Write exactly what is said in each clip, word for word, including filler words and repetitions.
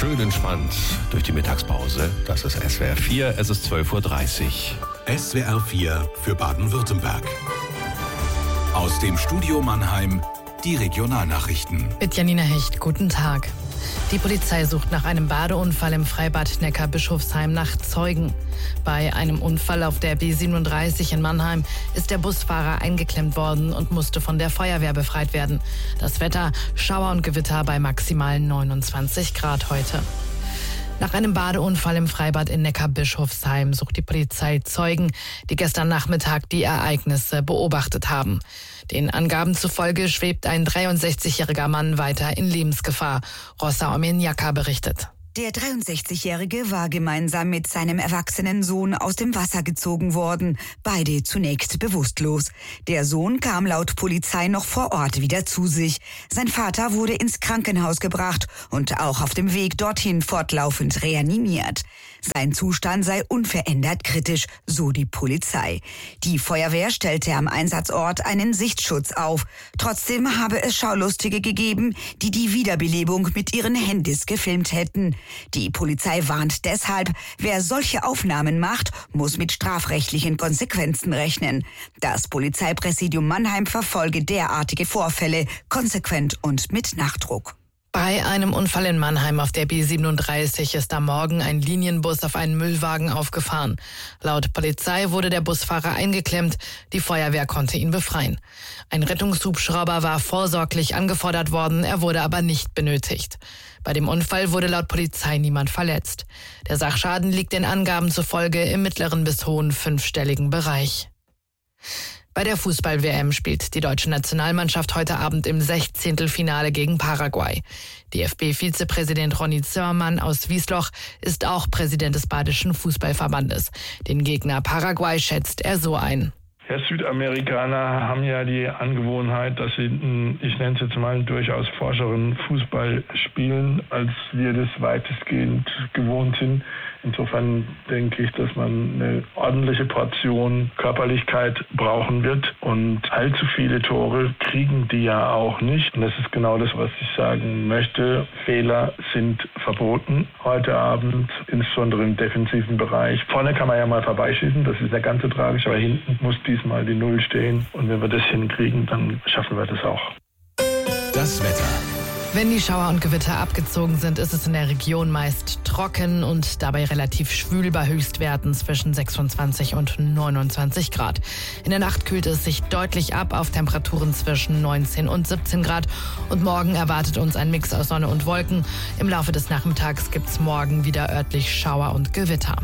schön entspannt durch die Mittagspause. Das ist S W R vier, es ist zwölf Uhr dreißig. S W R vier für Baden-Württemberg. Aus dem Studio Mannheim die Regionalnachrichten. Mit Janina Hecht, guten Tag. Die Polizei sucht nach einem Badeunfall im Freibad Neckar-Bischofsheim nach Zeugen. Bei einem Unfall auf der B siebenunddreißig in Mannheim ist der Busfahrer eingeklemmt worden und musste von der Feuerwehr befreit werden. Das Wetter, Schauer und Gewitter bei maximal neunundzwanzig Grad heute. Nach einem Badeunfall im Freibad in Neckar-Bischofsheim sucht die Polizei Zeugen, die gestern Nachmittag die Ereignisse beobachtet haben. Den Angaben zufolge schwebt ein dreiundsechzigjähriger Mann weiter in Lebensgefahr. Rossa Omenjaka berichtet. Der dreiundsechzigjährige war gemeinsam mit seinem erwachsenen Sohn aus dem Wasser gezogen worden, beide zunächst bewusstlos. Der Sohn kam laut Polizei noch vor Ort wieder zu sich. Sein Vater wurde ins Krankenhaus gebracht und auch auf dem Weg dorthin fortlaufend reanimiert. Sein Zustand sei unverändert kritisch, so die Polizei. Die Feuerwehr stellte am Einsatzort einen Sichtschutz auf. Trotzdem habe es Schaulustige gegeben, die die Wiederbelebung mit ihren Handys gefilmt hätten. Die Polizei warnt deshalb, wer solche Aufnahmen macht, muss mit strafrechtlichen Konsequenzen rechnen. Das Polizeipräsidium Mannheim verfolge derartige Vorfälle konsequent und mit Nachdruck. Bei einem Unfall in Mannheim auf der B siebenunddreißig ist am Morgen ein Linienbus auf einen Müllwagen aufgefahren. Laut Polizei wurde der Busfahrer eingeklemmt, die Feuerwehr konnte ihn befreien. Ein Rettungshubschrauber war vorsorglich angefordert worden, er wurde aber nicht benötigt. Bei dem Unfall wurde laut Polizei niemand verletzt. Der Sachschaden liegt den Angaben zufolge im mittleren bis hohen fünfstelligen Bereich. Bei der Fußball-W M spielt die deutsche Nationalmannschaft heute Abend im Sechzehntelfinale gegen Paraguay. D F B-Vizepräsident Ronny Zimmermann aus Wiesloch ist auch Präsident des Badischen Fußballverbandes. Den Gegner Paraguay schätzt er so ein. Ja, Südamerikaner haben ja die Angewohnheit, dass sie, ich nenne es jetzt mal, durchaus forscheren Fußball spielen, als wir das weitestgehend gewohnt sind. Insofern denke ich, dass man eine ordentliche Portion Körperlichkeit brauchen wird. Und allzu viele Tore kriegen die ja auch nicht. Und das ist genau das, was ich sagen möchte. Fehler sind verboten heute Abend, insbesondere im defensiven Bereich. Vorne kann man ja mal vorbeischießen, das ist der ganze tragisch, aber hinten muss diesmal die Null stehen. Und wenn wir das hinkriegen, dann schaffen wir das auch. Das Wetter. Wenn die Schauer und Gewitter abgezogen sind, ist es in der Region meist trocken und dabei relativ schwül bei Höchstwerten zwischen sechsundzwanzig und neunundzwanzig Grad. In der Nacht kühlt es sich deutlich ab auf Temperaturen zwischen neunzehn und siebzehn Grad. Und morgen erwartet uns ein Mix aus Sonne und Wolken. Im Laufe des Nachmittags gibt es morgen wieder örtlich Schauer und Gewitter.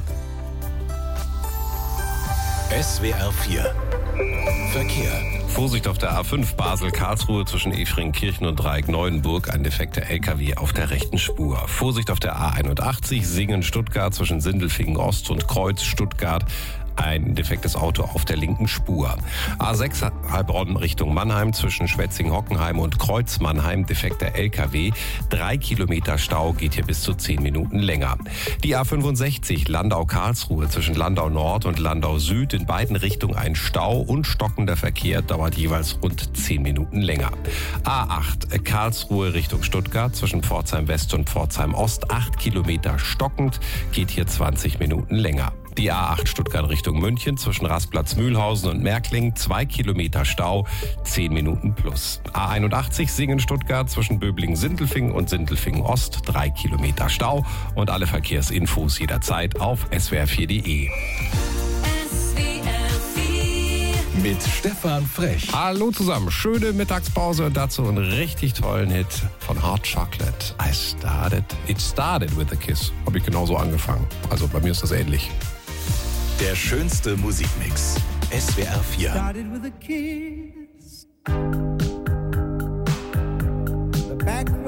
S W R vier Verkehr. Vorsicht auf der A fünf Basel-Karlsruhe zwischen Efringkirchen und Dreieck-Neuenburg, ein defekter L K W auf der rechten Spur. Vorsicht auf der A einundachtzig Singen-Stuttgart zwischen Sindelfingen-Ost und Kreuz-Stuttgart. Ein defektes Auto auf der linken Spur. A sechs Heilbronn Richtung Mannheim zwischen Schwetzing-Hockenheim und Kreuz-Mannheim, defekter L K W. Drei Kilometer Stau, geht hier bis zu zehn Minuten länger. Die A fünfundsechzig Landau-Karlsruhe zwischen Landau Nord und Landau Süd, in beiden Richtungen ein Stau und stockender Verkehr, dauert jeweils rund zehn Minuten länger. A acht Karlsruhe Richtung Stuttgart zwischen Pforzheim West und Pforzheim Ost, acht Kilometer stockend, geht hier zwanzig Minuten länger. Die A acht Stuttgart Richtung München zwischen Rastplatz Mühlhausen und Märkling, zwei Kilometer Stau, zehn Minuten plus. A einundachtzig Singen-Stuttgart zwischen Böblingen-Sindelfingen und Sindelfingen-Ost, drei Kilometer Stau. Und alle Verkehrsinfos jederzeit auf S W R vier Punkt de. Mit Stefan Frech. Hallo zusammen, schöne Mittagspause und dazu einen richtig tollen Hit von Hot Chocolate. I started, it started with a kiss. Habe ich genauso angefangen. Also bei mir ist das ähnlich. Der schönste Musikmix. S W R vier. Started with a kiss. The back